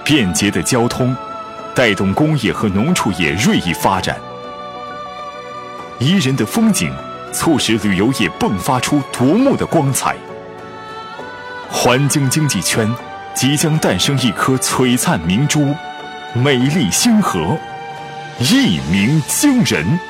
便捷的交通带动工业和农畜业锐意发展，宜人的风景促使旅游业迸发出夺目的光彩。环京经济圈即将诞生一颗璀璨明珠，美丽星河，一鸣惊人。